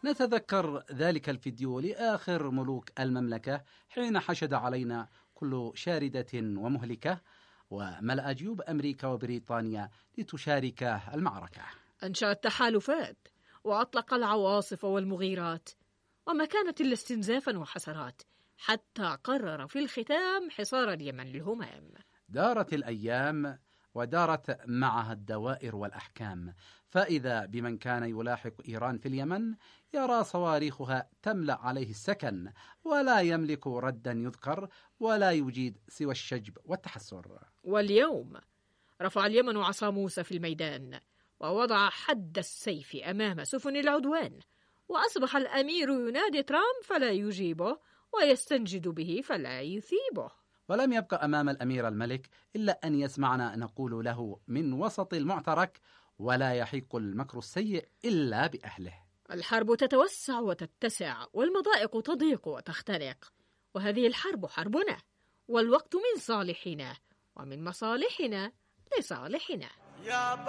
نتذكر ذلك الفيديو لآخر ملوك المملكة حين حشد علينا كل شاردة ومهلكة، وملأ جيوب أمريكا وبريطانيا لتشارك المعركة. أنشأ التحالفات وأطلق العواصف والمغيرات، وما كانت إلا استنزافا وحسرات، حتى قرر في الختام حصار اليمن للهمام. دارت الأيام ودارت معها الدوائر والأحكام، فإذا بمن كان يلاحق إيران في اليمن يرى صواريخها تملأ عليه السكن، ولا يملك ردا يذكر، ولا يجيد سوى الشجب والتحسر. واليوم رفع اليمن عصا موسى في الميدان، ووضع حد السيف أمام سفن العدوان، وأصبح الأمير ينادي ترامب فلا يجيبه، ويستنجد به فلا يثيبه. ولم يبقى أمام الأمير الملك إلا أن يسمعنا نقول له من وسط المعترك: ولا يحيق المكر السيء إلا بأهله. الحرب تتوسع وتتسع، والمضائق تضيق وتختنق، وهذه الحرب حربنا، والوقت من صالحنا ومن مصالحنا لصالحنا.